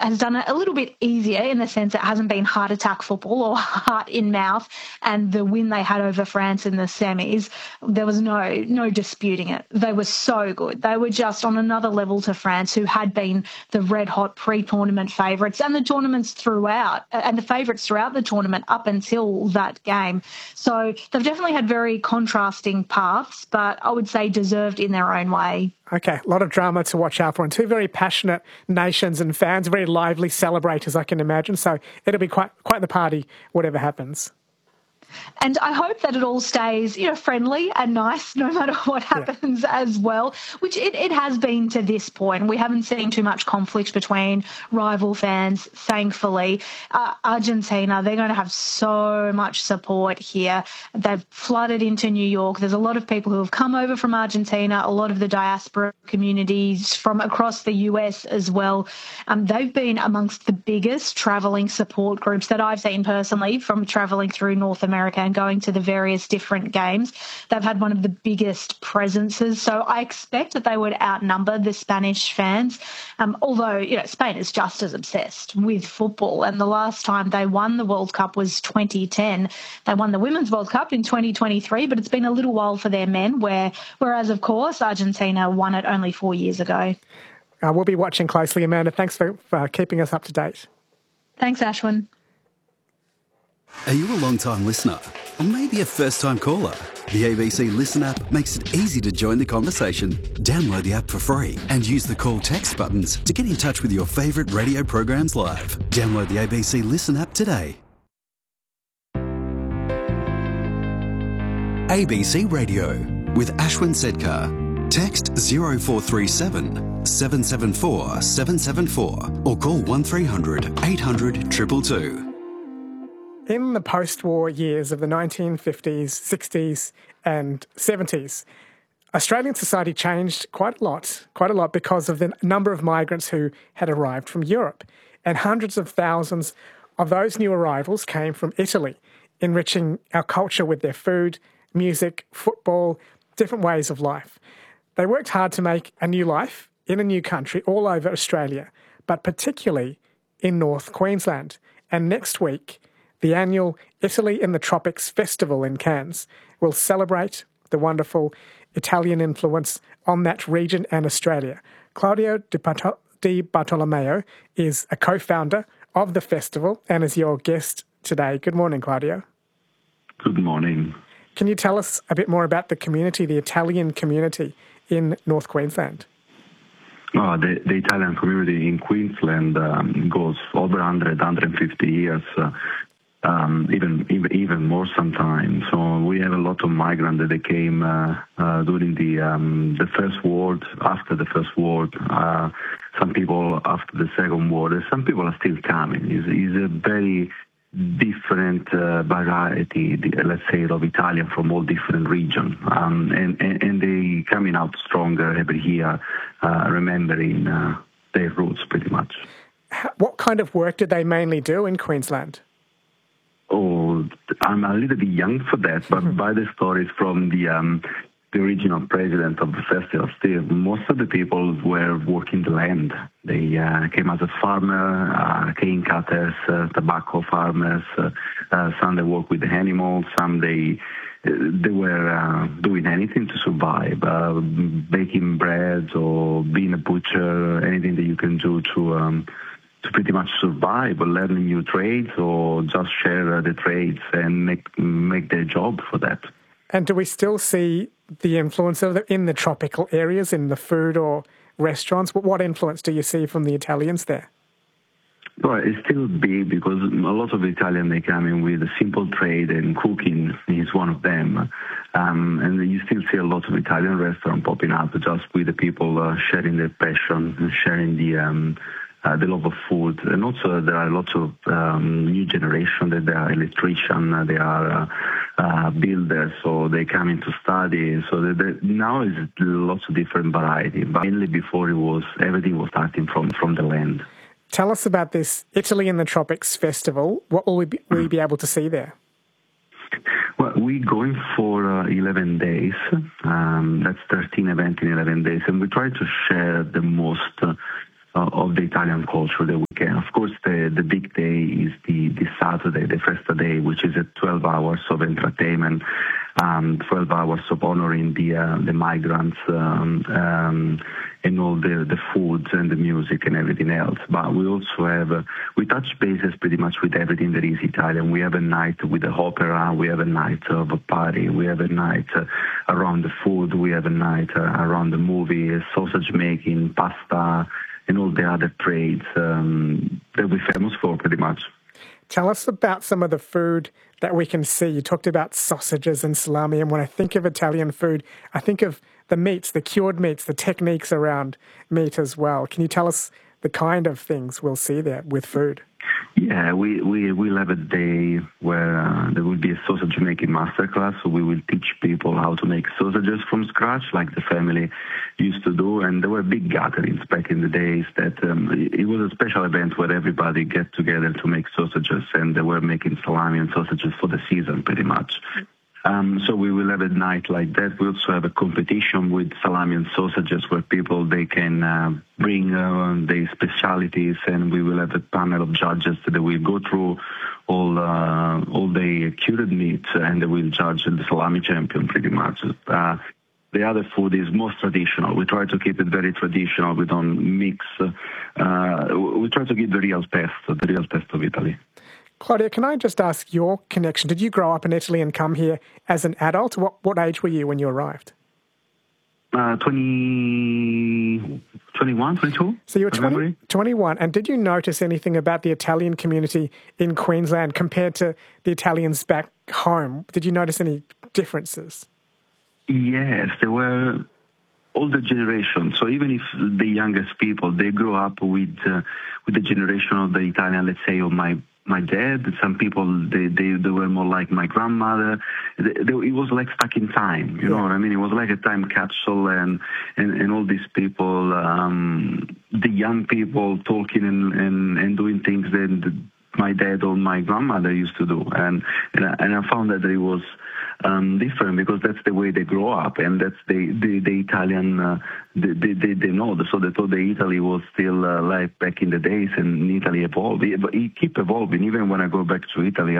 has done it a little bit easier in the sense it hasn't been heart attack football or heart in mouth. And the win they had over France in the semis, there was no disputing it. They were so good. They were just on another level to France, who had been the red-hot pre-tournament favourites and the tournaments throughout, and the favourites throughout the tournament up until that game. So they've definitely had very contrasting paths, but I would say deserved in their own way. Okay, a lot of drama to watch out for, and two very passionate nations and fans, very lively celebrators, I can imagine. So it'll be quite the party, whatever happens. And I hope that it all stays, friendly and nice no matter what happens as well, which it has been to this point. We haven't seen too much conflict between rival fans, thankfully. Argentina, they're going to have so much support here. They've flooded into New York. There's a lot of people who have come over from Argentina, a lot of the diaspora communities from across the US as well. They've been amongst the biggest travelling support groups that I've seen personally from travelling through North America and going to the various different games. They've had one of the biggest presences, so I expect that they would outnumber the Spanish fans, although Spain is just as obsessed with football, and the last time they won the World Cup was 2010. They won the Women's World Cup in 2023, but it's been a little while for their men, whereas, of course, Argentina won it only 4 years ago. We'll be watching closely, Amanda. Thanks for keeping us up to date. Thanks, Ashwin. Are you a long-time listener? Or maybe a first-time caller? The ABC Listen app makes it easy to join the conversation. Download the app for free and use the call text buttons to get in touch with your favourite radio programs live. Download the ABC Listen app today. ABC Radio with Ashwin Sedkar. Text 0437 774 774 or call 1300 800 222. In the post-war years of the 1950s, 60s and 70s, Australian society changed quite a lot because of the number of migrants who had arrived from Europe. And hundreds of thousands of those new arrivals came from Italy, enriching our culture with their food, music, football, different ways of life. They worked hard to make a new life in a new country all over Australia, but particularly in North Queensland. And next week, the annual Italy in the Tropics Festival in Cairns will celebrate the wonderful Italian influence on that region and Australia. Claudio Di Bartolomeo is a co-founder of the festival and is your guest today. Good morning, Claudio. Good morning. Can you tell us a bit more about the community, the Italian community in North Queensland? The Italian community in Queensland goes over 150 years. Even more sometimes. So we have a lot of migrants that they came during the First World, after the First World, some people after the Second World, and some people are still coming. It's a very different variety, let's say, of Italian from all different regions. And they coming out stronger every year, remembering their roots pretty much. What kind of work did they mainly do in Queensland? Oh, I'm a little bit young for that, but by the stories from the original president of the festival, still, most of the people were working the land. They came as a farmer, cane cutters, tobacco farmers. Some they work with the animals. Some they were doing anything to survive, baking bread or being a butcher, anything that you can do to pretty much survive, or learning new trades, or just share the trades and make their job for that. And do we still see the influence of it in the tropical areas, in the food or restaurants? What influence do you see from the Italians there? Well, it's still big because a lot of Italians, they come in with a simple trade, and cooking is one of them. And you still see a lot of Italian restaurants popping up just with the people sharing their passion, sharing the love of food. And also there are lots of new generation that they are electricians, they are builders, so they come in to study. So now is lots of different variety, but mainly before everything was starting from the land. Tell us about this Italy in the Tropics Festival. What will we be able to see there? Well, we're going for 11 days. That's 13 events in 11 days, and we try to share the most of the Italian culture that we can. Of course, the big day is the Saturday, the Festa Day, which is 12 hours of entertainment, 12 hours of honoring the migrants and all the foods and the music and everything else. But we also have, we touch bases pretty much with everything that is Italian. We have a night with the opera, we have a night of a party, we have a night around the food, we have a night around the movie, sausage making, pasta, and all the other trades that we're famous for, pretty much. Tell us about some of the food that we can see. You talked about sausages and salami, and when I think of Italian food, I think of the meats, the cured meats, the techniques around meat as well. Can you tell us the kind of things we'll see there with food? Yeah, we'll have a day where there will be a sausage making masterclass. So we will teach people how to make sausages from scratch, like the family used to do. And there were big gatherings back in the days that it was a special event where everybody get together to make sausages, and they were making salami and sausages for the season, pretty much. So we will have a night like that. We also have a competition with salami and sausages where people, they can bring their specialities, and we will have a panel of judges that will go through all the cured meats, and they will judge the salami champion pretty much. The other food is most traditional. We try to keep it very traditional. We don't mix. We try to give the real taste of Italy. Claudia, can I just ask your connection? Did you grow up in Italy and come here as an adult? What age were you when you arrived? 21, 22. So you were 21. And did you notice anything about the Italian community in Queensland compared to the Italians back home? Did you notice any differences? Yes, there were all the generations. So even if the youngest people, they grew up with the generation of the Italian, let's say, of my dad, some people, they were more like my grandmother. It was like stuck in time, you know what I mean? It was like a time capsule, and all these people, the young people talking and doing things that my dad or my grandmother used to do. And I found that it was different because that's the way they grow up, and that's the Italian, they know. So they thought that Italy was still like back in the days, and Italy evolved. It keep evolving. Even when I go back to Italy,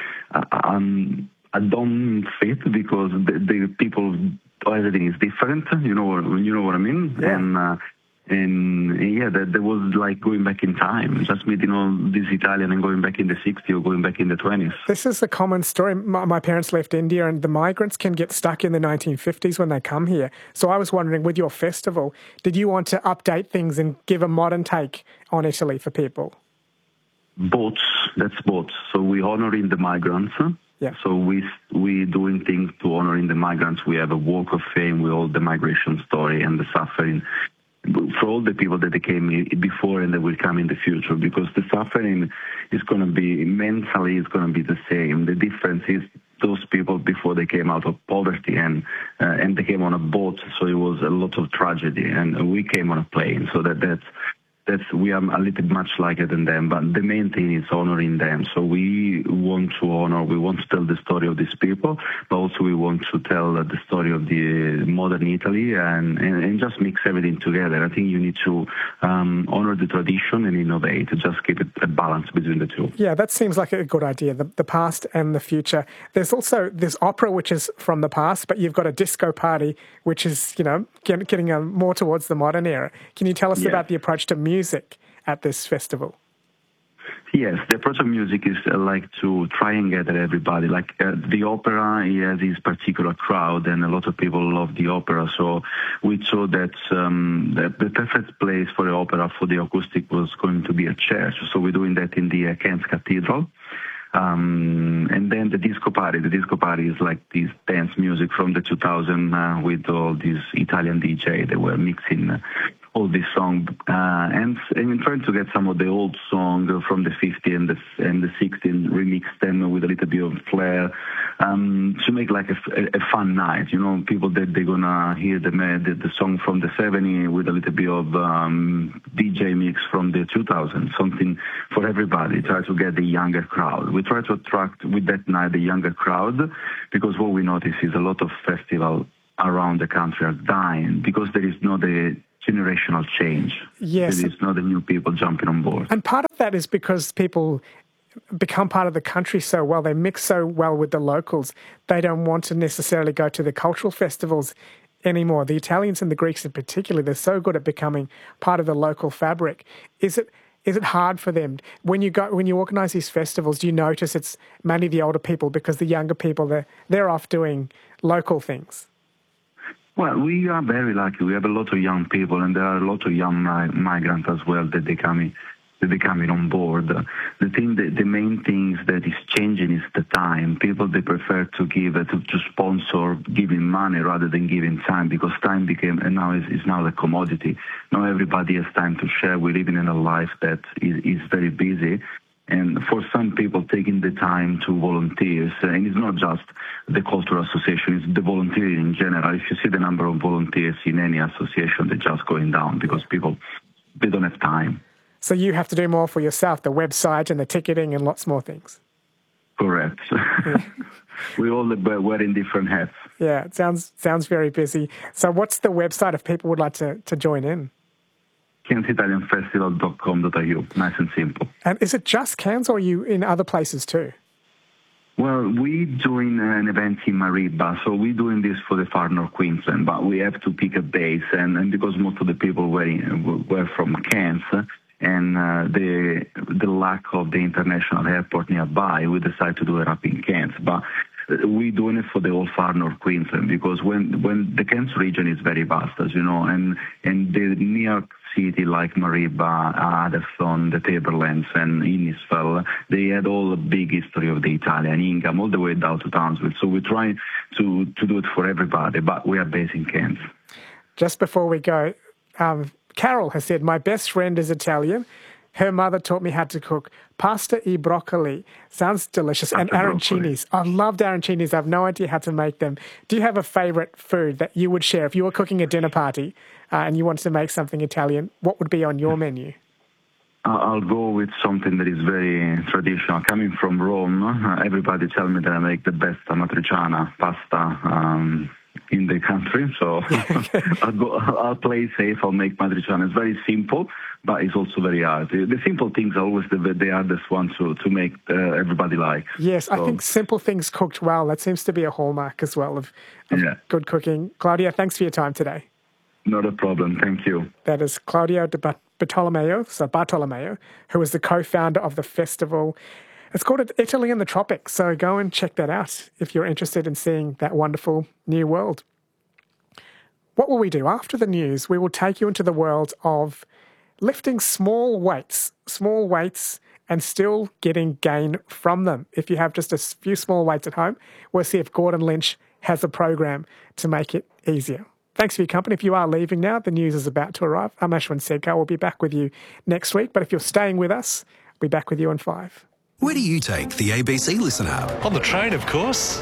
I don't fit because the people, everything is different. You know what I mean? Yeah. And yeah, that was like going back in time, just meeting all these Italian and going back in the 60s or going back in the 20s. This is a common story. My parents left India, and the migrants can get stuck in the 1950s when they come here. So I was wondering, with your festival, did you want to update things and give a modern take on Italy for people? Both. That's both. So we're honoring the migrants. Yeah. So we doing things to honoring the migrants. We have a walk of fame with all the migration story and the suffering for all the people that they came before and that will come in the future, because the suffering is going to be mentally, is going to be the same. The difference is those people before they came out of poverty and they came on a boat, so it was a lot of tragedy, and we came on a plane, so that's we are a little much lighter than them, but the main thing is honoring them. So we want to honor, we want to tell the story of these people, but also we want to tell the story of the modern Italy and just mix everything together. I think you need to honor the tradition and innovate, just keep it a balance between the two. Yeah, that seems like a good idea, the past and the future. There's also this opera, which is from the past, but you've got a disco party, which is, getting more towards the modern era. Can you tell us about the approach to music at this festival? Yes, the approach of music is like to try and gather everybody. Like the opera, it has this particular crowd, and a lot of people love the opera. So we saw that the perfect place for the opera, for the acoustic, was going to be a church. So we're doing that in the Cairns Cathedral. And then the disco party. The disco party is like this dance music from the 2000 with all these Italian DJ that were mixing all these songs and trying to get some of the old songs from the 50s and the 60s, remix them with a little bit of flair to make like a fun night. People that they're gonna hear the song from the 70s with a little bit of DJ mix from the 2000s, something for everybody. Try to get the younger crowd. We try to attract with that night the younger crowd, because what we notice is a lot of festivals around the country are dying because there is not the generational change. Yes. It's not the new people jumping on board. And part of that is because people become part of the country so well, they mix so well with the locals, they don't want to necessarily go to the cultural festivals anymore. The Italians and the Greeks in particular, they're so good at becoming part of the local fabric. Is it hard for them when you organise these festivals? Do you notice it's mainly the older people because the younger people they're off doing local things? Well, we are very lucky. We have a lot of young people, and there are a lot of young migrants as well that they're coming on board. The main things that is changing is the time. People, they prefer to give to sponsor, giving money rather than giving time, because time became and now is now the commodity. Now everybody has time to share. We're living in a life that is very busy. And for some people, taking the time to volunteer, and it's not just the cultural association, it's the volunteering in general. If you see the number of volunteers in any association, they're just going down because people, they don't have time. So you have to do more for yourself, the website and the ticketing and lots more things. Correct. Yeah. We all wearing different hats. Yeah, it sounds very busy. So what's the website if people would like to join in? CairnsItalianFestival.com.au. Nice and simple. And is it just Cairns or are you in other places too? Well, we're doing an event in Mariba, so we're doing this for the far north Queensland, but we have to pick a base, and because most of the people were from Cairns, and the lack of the international airport nearby, we decided to do it up in Cairns. But we're doing it for the whole far north Queensland, because when the Cairns region is very vast, as you know, and the near city like Mariba, Addison, the Tablelands, and Innisfail, they had all the big history of the Italian income all the way down to Townsville. So we're trying to do it for everybody, but we are based in Cairns. Just before we go, Carol has said, my best friend is Italian. Her mother taught me how to cook pasta e broccoli. Sounds delicious. And arancinis. I loved arancinis. I have no idea how to make them. Do you have a favourite food that you would share? If you were cooking a dinner party and you wanted to make something Italian, what would be on your menu? I'll go with something that is very traditional. Coming from Rome, everybody tells me that I make the best amatriciana pasta in the country, so I'll play safe. I'll make matriciana. It's very simple, but it's also very hard. The simple things are always the hardest ones to make everybody like. Yes, so I think simple things cooked well, that seems to be a hallmark as well of good cooking. Claudio, thanks for your time today. Not a problem. Thank you. That is Claudio Bartolomeo, who is the co-founder of the festival. It's called Italy in the Tropics, so go and check that out if you're interested in seeing that wonderful new world. What will we do? After the news, we will take you into the world of lifting small weights and still getting gain from them. If you have just a few small weights at home, we'll see if Gordon Lynch has a program to make it easier. Thanks for your company. If you are leaving now, the news is about to arrive. I'm Ashwin Sedkar. We'll be back with you next week, but if you're staying with us, we'll be back with you in 5. Where do you take the ABC Listen app? On the train, of course.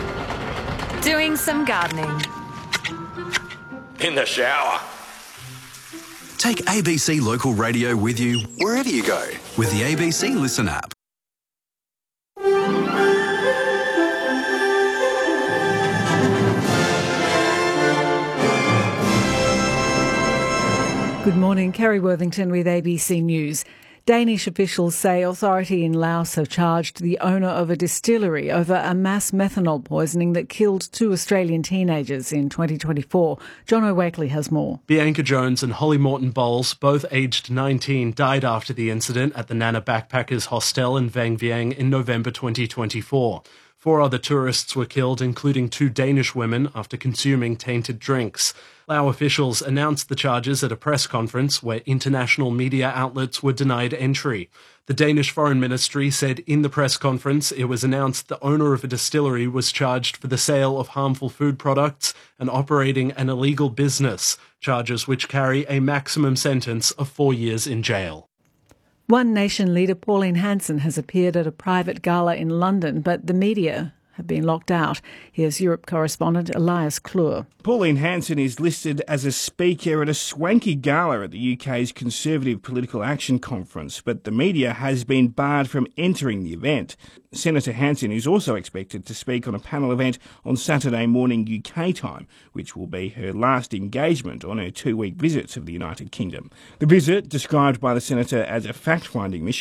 Doing some gardening. In the shower. Take ABC Local Radio with you wherever you go with the ABC Listen app. Good morning, Kerry Worthington with ABC News. Danish officials say authority in Laos have charged the owner of a distillery over a mass methanol poisoning that killed 2 Australian teenagers in 2024. John O'Wakely has more. Bianca Jones and Holly Morton Bowles, both aged 19, died after the incident at the Nana Backpackers Hostel in Vang Vieng in November 2024. 4 other tourists were killed, including 2 Danish women, after consuming tainted drinks. Lao officials announced the charges at a press conference where international media outlets were denied entry. The Danish Foreign Ministry said in the press conference it was announced the owner of a distillery was charged for the sale of harmful food products and operating an illegal business, charges which carry a maximum sentence of 4 years in jail. One Nation leader Pauline Hanson has appeared at a private gala in London, but the media have been locked out. Here's Europe correspondent Elias Klur. Pauline Hanson is listed as a speaker at a swanky gala at the UK's Conservative Political Action Conference, but the media has been barred from entering the event. Senator Hanson is also expected to speak on a panel event on Saturday morning UK time, which will be her last engagement on her 2-week visit to the United Kingdom. The visit, described by the Senator as a fact-finding mission,